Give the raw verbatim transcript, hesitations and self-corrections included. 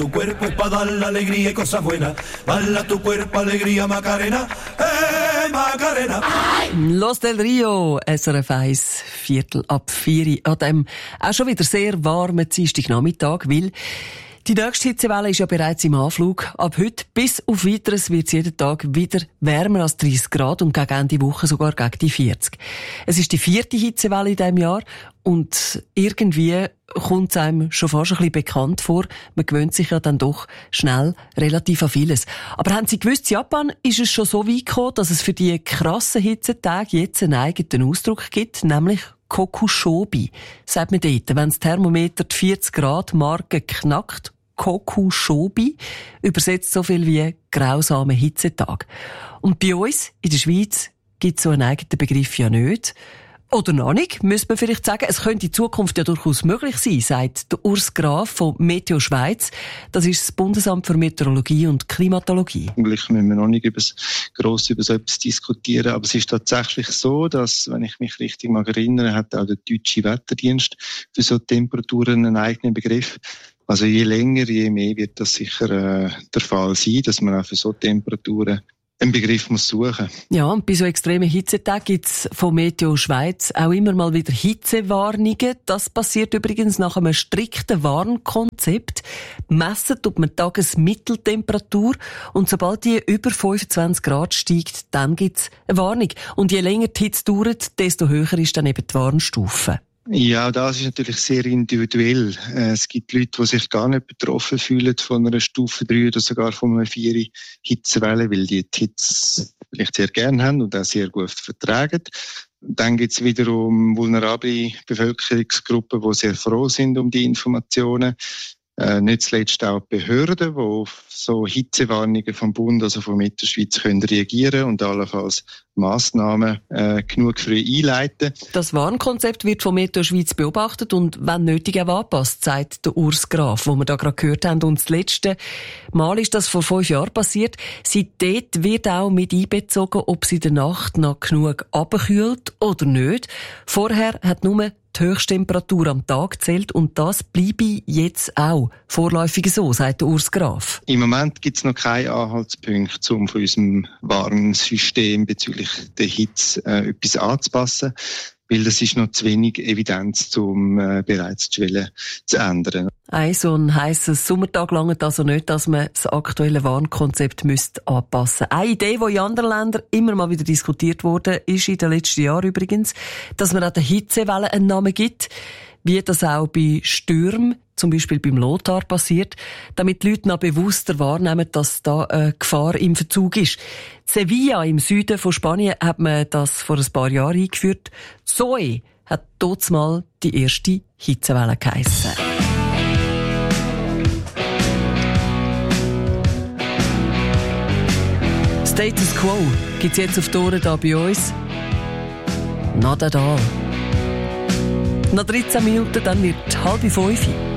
Tu cuerpo es pa' dar la alegría y cosas buenas. Bala tu cuerpo, alegría, Macarena. Eh, Macarena. Los del Rio, S R F eins, Viertel ab vier an dem auch schon wieder sehr warmen Dienstagnachmittag, weil die nächste Hitzewelle ist ja bereits im Anflug. Ab heute bis auf Weiteres wird es jeden Tag wieder wärmer als dreißig Grad und gegen Ende Woche sogar gegen die vierzig. Es ist die vierte Hitzewelle in diesem Jahr und irgendwie kommt es einem schon fast ein bisschen bekannt vor. Man gewöhnt sich ja dann doch schnell relativ an vieles. Aber haben Sie gewusst, in Japan ist es schon so weit gekommen, dass es für die krassen Hitzetage jetzt einen eigenen Ausdruck gibt, nämlich Kokushobi, sagt man dort. Wenn das Thermometer die vierzig Grad Marke knackt, Kokushobi, übersetzt so viel wie grausame Hitzetag. Und bei uns in der Schweiz gibt es so einen eigenen Begriff ja nicht. Oder noch nicht, müsste man vielleicht sagen. Es könnte in Zukunft ja durchaus möglich sein, sagt der Urs Graf von Meteo Schweiz. Das ist das Bundesamt für Meteorologie und Klimatologie. Eigentlich müssen wir noch nicht über gross über so etwas diskutieren, aber es ist tatsächlich so, dass, wenn ich mich richtig mal erinnere, hat auch der deutsche Wetterdienst für so Temperaturen einen eigenen Begriff. Also je länger, je mehr wird das sicher äh, der Fall sein, dass man auch für so Temperaturen einen Begriff muss suchen. Ja, und bei so extremen Hitzetagen gibt es von Meteo Schweiz auch immer mal wieder Hitzewarnungen. Das passiert übrigens nach einem strikten Warnkonzept. Messen tut man die Tagesmitteltemperatur und sobald die über fünfundzwanzig Grad steigt, dann gibt es eine Warnung. Und je länger die Hitze dauert, desto höher ist dann eben die Warnstufe. Ja, das ist natürlich sehr individuell. Es gibt Leute, die sich gar nicht betroffen fühlen von einer Stufe drei oder sogar von einer vier Hitzewelle, weil die die Hitze vielleicht sehr gerne haben und auch sehr gut vertragen. Dann gibt es wiederum vulnerable Bevölkerungsgruppen, die sehr froh sind um die Informationen. Äh, nicht zuletzt auch Behörden, die auf so Hitzewarnungen vom Bund, also von Mittelschweiz, können reagieren und allenfalls Massnahmen äh, genug früh einleiten. Das Warnkonzept wird von Meteo Schweiz beobachtet und wenn nötig auch angepasst, sagt der Urs Graf, wo wir da gerade gehört haben. Und das letzte Mal ist das vor fünf Jahren passiert. Seitdem wird auch mit einbezogen, ob sie in der Nacht noch genug abkühlt oder nicht. Vorher hat nur die Höchsttemperatur am Tag zählt und das bleibe jetzt auch vorläufig so, sagt der Urs Graf. Im Moment gibt es noch keinen Anhaltspunkt, um von unserem Warnsystem bezüglich der Hitze äh, etwas anzupassen, weil das ist noch zu wenig Evidenz, um äh, bereits die Schwelle zu ändern. Ein so ein heisses Sommertag langt also nicht, dass man das aktuelle Warnkonzept müsste anpassen müsste. Eine Idee, die in anderen Ländern immer mal wieder diskutiert wurde, ist in den letzten Jahren übrigens, dass man auch der Hitzewelle einen Namen gibt, wie das auch bei Stürmen, zum Beispiel beim Lothar, passiert, damit die Leute noch bewusster wahrnehmen, dass da eine Gefahr im Verzug ist. Sevilla im Süden von Spanien hat man das vor ein paar Jahren eingeführt. Zoe hat dort mal die erste Hitzewelle geheissen. Status Quo gibt's jetzt auf die Ohren hier bei uns. Not at all. Nach dreizehn Minuten, dann wird halb fünf.